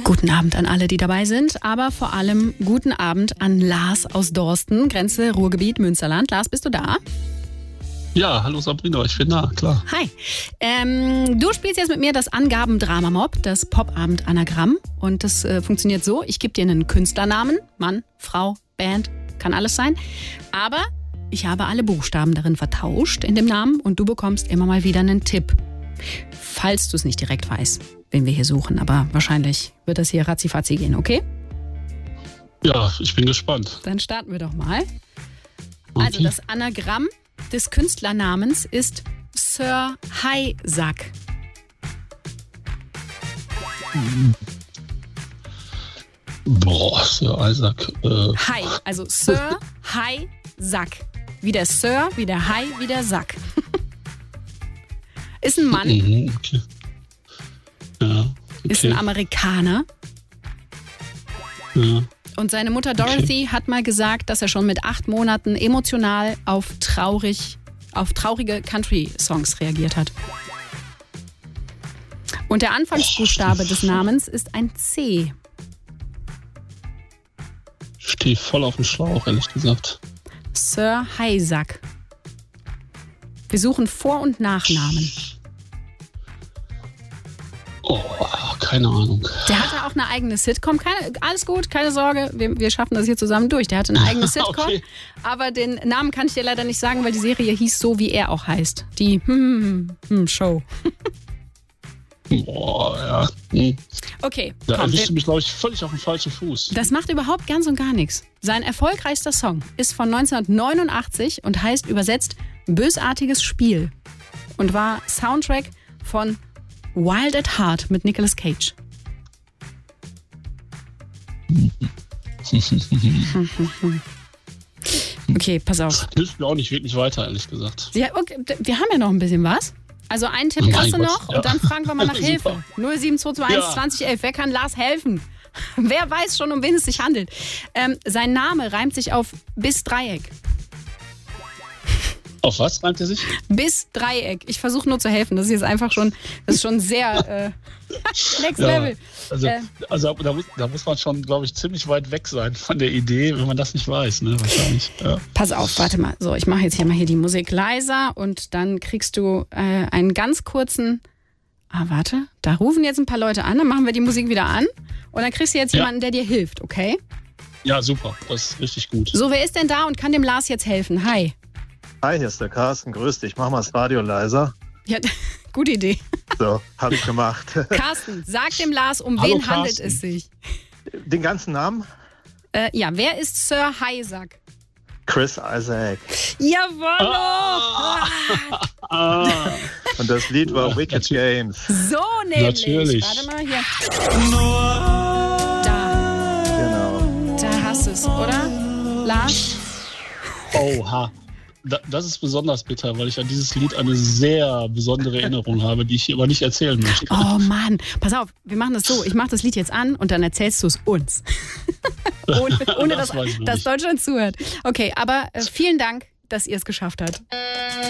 Guten Abend an alle, die dabei sind, aber vor allem guten Abend an Lars aus Dorsten, Grenze Ruhrgebiet, Münsterland. Lars, bist du da? Ja, hallo Sabrina, ich bin da, klar. Hi. Du spielst jetzt mit mir das Angaben-Drama-Mob, das Popabend-Anagramm. Und das funktioniert so, ich gebe dir einen Künstlernamen, Mann, Frau, Band, kann alles sein. Aber ich habe alle Buchstaben darin vertauscht in dem Namen und du bekommst immer mal wieder einen Tipp. Falls du es nicht direkt weißt, wen wir hier suchen. Aber wahrscheinlich wird das hier ratzifatzi gehen, okay? Ja, ich bin gespannt. Dann starten wir doch mal. Okay. Also das Anagramm des Künstlernamens ist Sir Highsack. Boah, Sir Isaac. Hi, also Sir Highsack. Wie der Sir, wie der High, wie der Sack. Ist ein Mann. Okay. Ja, okay. Ist ein Amerikaner. Ja. Und seine Mutter Dorothy hat mal gesagt, dass er schon mit 8 Monaten emotional auf traurige Country-Songs reagiert hat. Und der Anfangsbuchstabe des Namens ist ein C. Ich stehe voll auf dem Schlauch, ehrlich gesagt. Sir Highsack. Wir suchen Vor- und Nachnamen. Oh, keine Ahnung. Der hatte auch eine eigene Sitcom. Alles gut, keine Sorge, wir schaffen das hier zusammen durch. Der hatte eine eigene Sitcom, Okay. Aber den Namen kann ich dir leider nicht sagen, weil die Serie hieß so, wie er auch heißt. Die Show. Boah, ja. Okay, Da komm. erwischst du mich, glaube ich, völlig auf dem falschen Fuß. Das macht überhaupt ganz und gar nichts. Sein erfolgreichster Song ist von 1989 und heißt übersetzt Bösartiges Spiel und war Soundtrack von Wild at Heart mit Nicolas Cage. Okay, pass auf. Hilft mir auch nicht wirklich weiter, ehrlich gesagt. Ja, okay, wir haben ja noch ein bisschen was. Also einen Tipp kriegst du Mein noch Gott, und dann fragen wir mal nach Super. Hilfe. 07221 2011. Wer kann Lars helfen? Wer weiß schon, um wen es sich handelt? Sein Name reimt sich auf bis Dreieck. Auf was reimt er sich? Bis Dreieck. Ich versuche nur zu helfen. Das ist jetzt einfach schon, das ist schon sehr next level. Also da muss man schon, glaube ich, ziemlich weit weg sein von der Idee, wenn man das nicht weiß, ne? Wahrscheinlich. Ja. Pass auf, warte mal. So, ich mache jetzt hier mal die Musik leiser und dann kriegst du einen ganz kurzen. Warte, da rufen jetzt ein paar Leute an, dann machen wir die Musik wieder an und dann kriegst du jetzt jemanden, der dir hilft, okay? Ja, super. Das ist richtig gut. So, wer ist denn da und kann dem Lars jetzt helfen? Hi. Hi, hier ist der Carsten. Grüß dich. Mach mal das Radio leiser. Ja, gute Idee. So, habe ich gemacht. Carsten, sag dem Lars, um Hallo, wen handelt Carsten. es sich? Den ganzen Namen? Ja, wer ist Sir Highsack? Chris Isaac. Jawoll! Und das Lied war Wicked Games. So nämlich. Natürlich. Warte mal hier. Genau. Da hast du es, oder? Lars? Oha. Das ist besonders bitter, weil ich an dieses Lied eine sehr besondere Erinnerung habe, die ich hier aber nicht erzählen möchte. Oh Mann, pass auf, wir machen das so. Ich mache das Lied jetzt an und dann erzählst du es uns. ohne Das weiß ich noch dass nicht. Deutschland zuhört. Okay, aber vielen Dank, dass ihr es geschafft habt.